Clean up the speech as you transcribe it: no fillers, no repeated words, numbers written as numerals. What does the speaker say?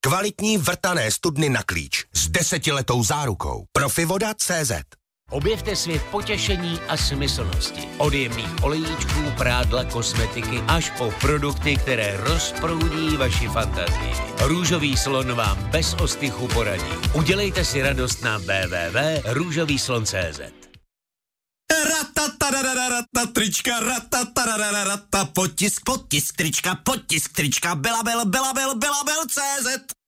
Kvalitní vrtané studny na klíč s 10letou zárukou. Profivoda.cz. Objevte svět potěšení a smyslnosti. Od jemných olejíčků, prádla, kosmetiky až po produkty, které rozproudí vaši fantazii. Růžový slon vám bez ostychu poradí. Udělejte si radost na www.růžovýslon.cz. Trička, potisk, trička, Belabel.cz.